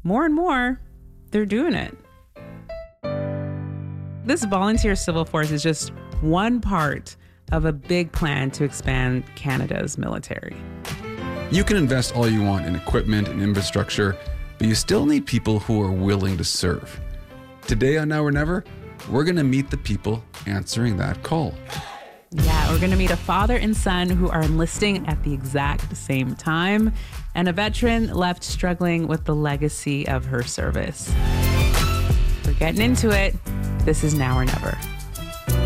more and more, they're doing it. This volunteer civil force is just one part of a big plan to expand Canada's military. You can invest all you want in equipment and infrastructure, but you still need people who are willing to serve. Today on Now or Never, we're going to meet the people answering that call. Yeah, we're going to meet a father and son who are enlisting at the exact same time, and a veteran left struggling with the legacy of her service. We're getting into it. This is Now or Never.